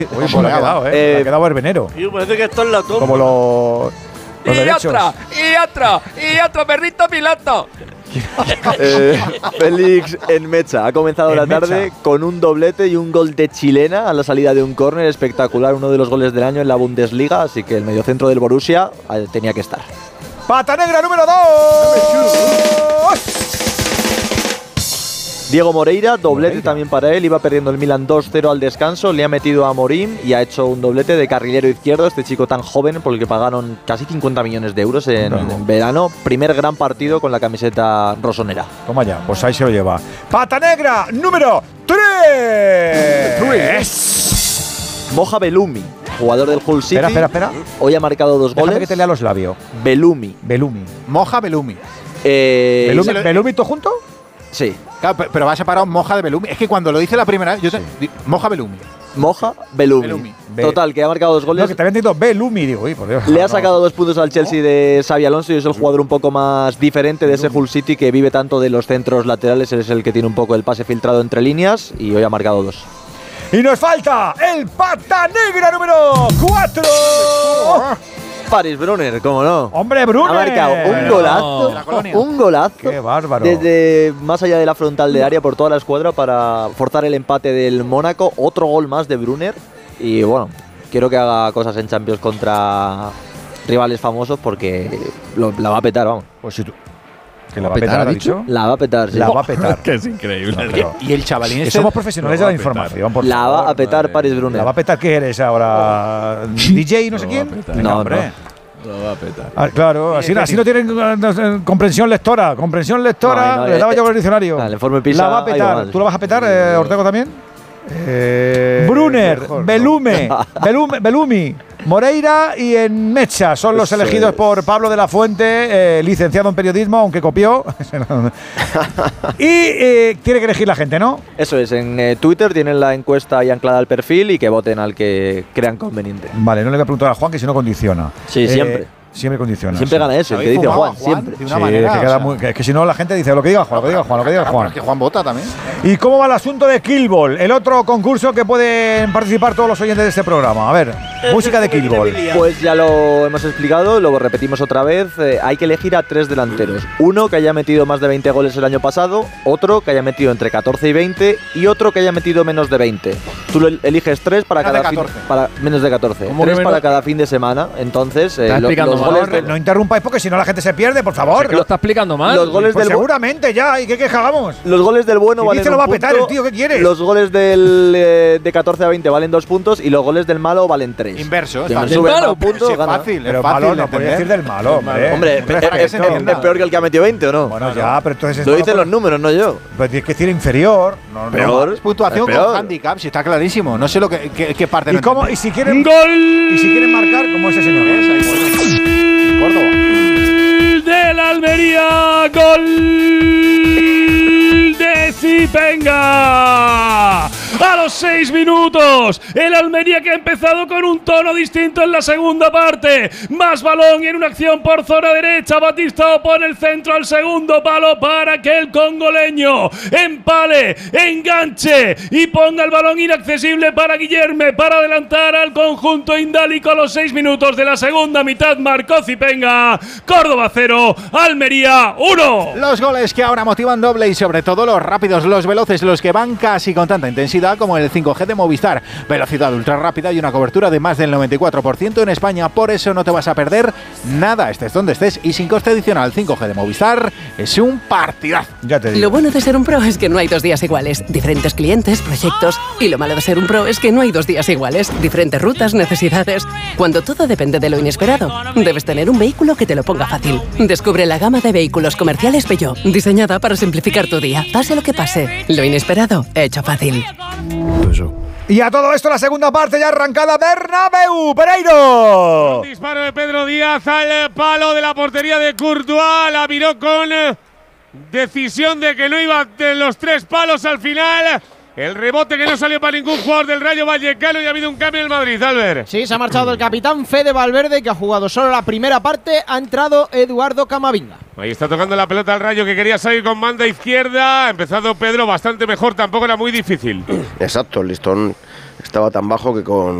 Uy, pues le ha quedado, le ha quedado verbenero. Tío, parece que esto es la toma. Como los derechos. Y otro, perrito piloto. Félix Enmecha ha comenzado la tarde con un doblete y un gol de chilena a la salida de un córner espectacular, uno de los goles del año en la Bundesliga, así que el mediocentro del Borussia tenía que estar. ¡Pata negra número 2! Diego Moreira, doblete también para él, iba perdiendo el Milan 2-0 al descanso, le ha metido a Morín y ha hecho un doblete de carrilero izquierdo, este chico tan joven por el que pagaron casi 50 millones de euros en verano, primer gran partido con la camiseta rosonera. Toma ya, pues ahí se lo lleva. ¡Pata negra número 3! Moja Belumi, jugador del Hull City. Espera. Hoy ha marcado 2 goles. Déjame que te lea los labios. Belumi. Moja Belumi. ¿Belumi todo junto? Sí. Claro, pero va separado Moja de Belumi. Es que cuando lo dice la primera vez, Moja Belumi. Moja Belumi. Total, que ha marcado 2 goles. No, que te habían dicho Belumi, digo, por Dios. Le ha sacado 2 puntos al Chelsea de Xabi Alonso y es el jugador un poco más diferente de ese Hull City que vive tanto de los centros laterales. Es el que tiene un poco el pase filtrado entre líneas y hoy ha marcado 2. Y nos falta el pata negra número 4. Paris Brunner, ¿cómo no? ¡Hombre, Brunner! Ha marcado un golazo. ¡Qué bárbaro! Desde más allá de la frontal de área por toda la escuadra para forzar el empate del Mónaco. Otro gol más de Brunner. Y bueno, quiero que haga cosas en Champions contra rivales famosos porque la va a petar, vamos. Pues si tú… ¿Que la va a petar, ha dicho? La va a petar, sí. La va a petar. Que es increíble. Y el chavalín que somos profesionales de la información, por la favor. va a petar Paris Brunner. ¿La va a petar qué eres ahora? ¿DJ no sé quién? No, hombre. Lo va a petar. Claro, así no tienen comprensión lectora. Comprensión lectora, le daba yo con el diccionario. El informe PISA. La va a petar. ¿Tú la vas a petar, Ortego, también? Brunner, Belumi, Moreira y Enmecha son los elegidos por Pablo de la Fuente, licenciado en periodismo, aunque copió. Y tiene que elegir la gente, ¿no? Eso es, en Twitter tienen la encuesta ahí anclada al perfil y que voten al que crean conveniente. Vale, no le voy a preguntar a Juan que si no condiciona. Sí, siempre. Siempre condiciona. Siempre gana eso, el que dice Juan, siempre. De una manera, es que si no la gente dice lo que diga Juan, lo que diga Juan. Pero es que Juan vota también. ¿Y cómo va el asunto de Kill Ball? El otro concurso que pueden participar todos los oyentes de este programa. A ver, música de Kill Ball. Pues ya lo hemos explicado, lo repetimos otra vez. Hay que elegir a 3 delanteros. Uno que haya metido más de 20 goles el año pasado, otro que haya metido entre 14 y 20 y otro que haya metido menos de 20. Tú eliges 3 para cada fin, menos de 14. 3 para cada fin de semana. Entonces, los goles no interrumpáis porque si no la gente se pierde, por favor. ¿Que lo está explicando mal? Los goles pues del seguramente ya, ¿y qué quejamos? Los goles del bueno valen lo va a petar el tío, ¿qué quieres? Los goles del de 14 a 20 valen 2 puntos y los goles del malo valen 3. Inverso, es fácil. Es fácil. Pero malo no podía decir del malo, hombre. ¿Es peor que el que ha metido 20 o no? Bueno, ya, pero entonces… Lo dicen los números, no yo. Pues tienes que decir inferior. Peor. Es puntuación con handicap, si está clarísimo. No sé lo que parte… ¿Y si quieren… ¡Gol! Y si quieren marcar, como ese señor. Córdoba. Del Almería, gol de Zipenga. A los 6 minutos, el Almería que ha empezado con un tono distinto en la segunda parte. Más balón y en una acción por zona derecha. Batistao pone el centro al segundo palo para que el congoleño empale, enganche y ponga el balón inaccesible para Guillerme para adelantar al conjunto indálico. A los 6 minutos de la segunda mitad marcó Zipenga. Córdoba 0, Almería 1. Los goles que ahora motivan doble y sobre todo los rápidos, los veloces, los que van casi con tanta intensidad como el 5G de Movistar. Velocidad ultra rápida y una cobertura de más del 94% en España. Por eso no te vas a perder nada, estés donde estés y sin coste adicional. 5G de Movistar es un partidazo. Ya te digo. Lo bueno de ser un pro es que no hay 2 días iguales. Diferentes clientes, proyectos. Y lo malo de ser un pro es que no hay 2 días iguales. Diferentes rutas, necesidades. Cuando todo depende de lo inesperado, debes tener un vehículo que te lo ponga fácil. Descubre la gama de vehículos comerciales Peugeot, diseñada para simplificar tu día. Pase lo que pase, lo inesperado, hecho fácil. Y a todo esto la segunda parte ya arrancada. Bernabéu, Pereiro. Un disparo de Pedro Díaz al palo de la portería de Courtois. La miró con decisión de que no iba de los 3 palos al final. El rebote que no salió para ningún jugador del Rayo Vallecano y ha habido un cambio en el Madrid, Albert. Sí, se ha marchado el capitán Fede Valverde, que ha jugado solo la primera parte. Ha entrado Eduardo Camavinga. Ahí está tocando la pelota al Rayo, que quería salir con banda izquierda. Ha empezado Pedro bastante mejor, tampoco era muy difícil. Exacto, el listón estaba tan bajo que con